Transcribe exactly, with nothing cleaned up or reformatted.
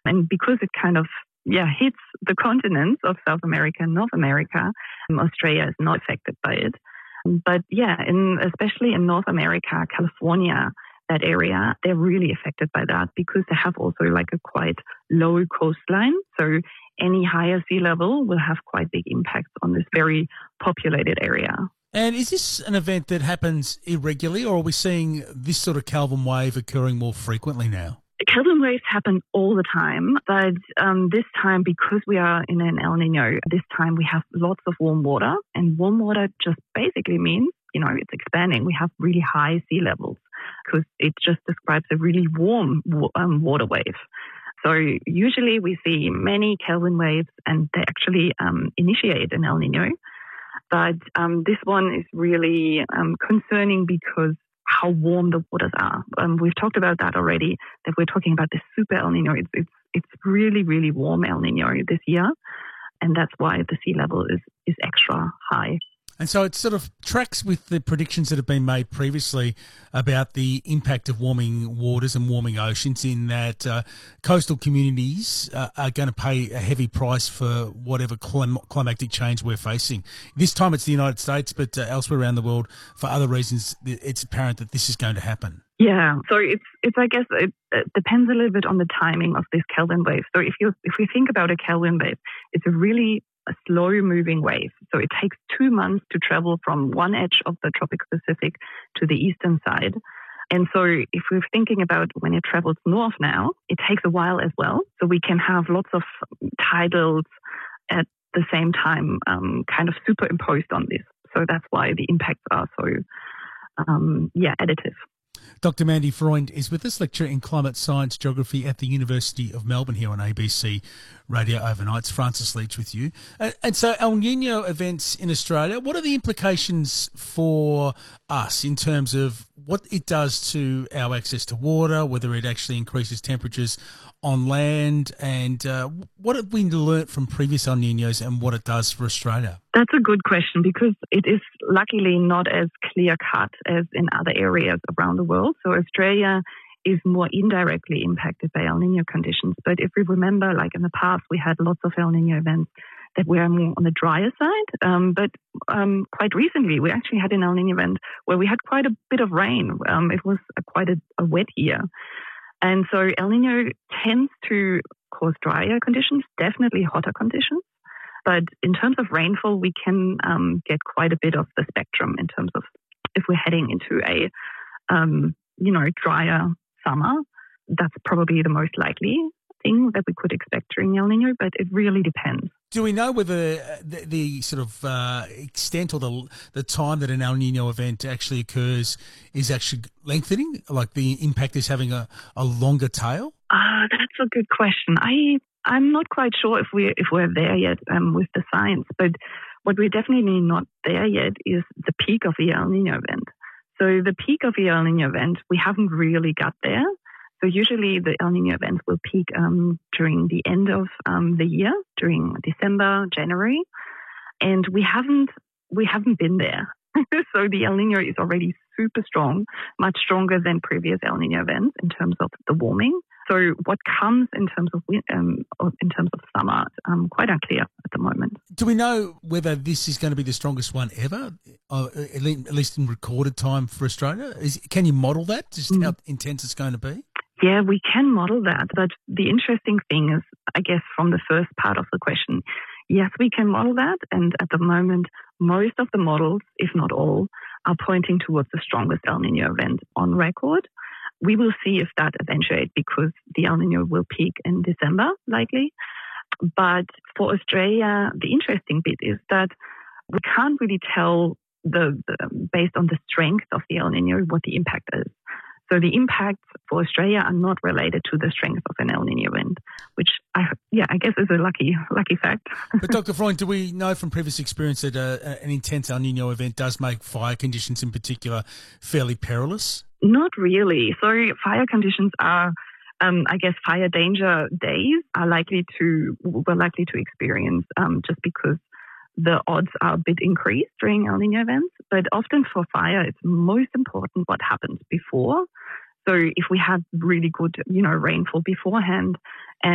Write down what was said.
And because it kind of yeah, hits the continents of South America and North America, um, Australia is not affected by it. But yeah, in, especially in North America, California, that area, they're really affected by that because they have also like a quite low coastline. So any higher sea level will have quite big impacts on this very populated area. And is this an event that happens irregularly, or are we seeing this sort of Kelvin wave occurring more frequently now? Kelvin waves happen all the time, but um, this time, because we are in an El Nino, this time we have lots of warm water, and warm water just basically means, you know, it's expanding. We have really high sea levels because it just describes a really warm um, water wave. So usually we see many Kelvin waves, and they actually um, initiate an El Nino. But um, this one is really um, concerning because how warm the waters are. Um, we've talked about that already, that we're talking about the super El Nino. It's, it's, it's really, really warm El Nino this year, and that's why the sea level is, is extra high. And so it sort of tracks with the predictions that have been made previously about the impact of warming waters and warming oceans, in that uh, coastal communities uh, are going to pay a heavy price for whatever clim- climatic change we're facing. This time it's the United States, but uh, elsewhere around the world, for other reasons, it's apparent that this is going to happen. Yeah, so it's, it's I guess, it, it depends a little bit on the timing of this Kelvin wave. So if you if we think about a Kelvin wave, it's a really a slow-moving wave. So it takes two months to travel from one edge of the tropical Pacific to the eastern side. And so if we're thinking about when it travels north now, it takes a while as well. So we can have lots of tidals at the same time um, kind of superimposed on this. So that's why the impacts are so, um, yeah, additive. Doctor Mandy Freund is with us, lecturer in climate science geography at the University of Melbourne, here on A B C Radio Overnight. It's Francis Leach with you. And, and so El Nino events in Australia, what are the implications for us in terms of what it does to our access to water, whether it actually increases temperatures on land, and uh, what have we learnt from previous El Ninos and what it does for Australia? That's a good question, because it is luckily not as clear-cut as in other areas around the world. So Australia is more indirectly impacted by El Nino conditions. But if we remember, like in the past, we had lots of El Nino events that were more on the drier side. Um, but um, quite recently, we actually had an El Nino event where we had quite a bit of rain. Um, it was a, quite a, a wet year. And so El Nino tends to cause drier conditions, definitely hotter conditions. But in terms of rainfall, we can um, get quite a bit of the spectrum in terms of if we're heading into a, um, you know, drier summer. That's probably the most likely thing that we could expect during El Nino, but it really depends. Do we know whether the, the sort of uh, extent or the the time that an El Nino event actually occurs is actually lengthening, like the impact is having a, a longer tail? Ah, uh, that's a good question. I I'm not quite sure if we if we're there yet um, with the science, but what we're definitely not there yet is the peak of the El Nino event. So the peak of the El Nino event, we haven't really got there. So usually the El Nino events will peak um, during the end of um, the year, during December, January, and we haven't we haven't been there. So the El Nino is already super strong, much stronger than previous El Nino events in terms of the warming. So what comes in terms of um, in terms of summer, um, quite unclear at the moment. Do we know whether this is going to be the strongest one ever, uh, at least in recorded time for Australia? Is, can you model that, just mm. how intense it's going to be? Yeah, we can model that. But the interesting thing is, I guess, from the first part of the question, yes, we can model that. And at the moment, most of the models, if not all, are pointing towards the strongest El Nino event on record. We will see if that eventuates, because the El Nino will peak in December, likely. But for Australia, the interesting bit is that we can't really tell, the, the based on the strength of the El Nino, what the impact is. So the impacts for Australia are not related to the strength of an El Nino event, which I yeah I guess is a lucky lucky fact. But Doctor Freund, do we know from previous experience that uh, an intense El Nino event does make fire conditions in particular fairly perilous? Not really. So fire conditions are, um, I guess, fire danger days are likely to we're likely to experience um, just because the odds are a bit increased during El Nino events. But often for fire, it's most important what happens before. So if we have really good, you know, rainfall beforehand, and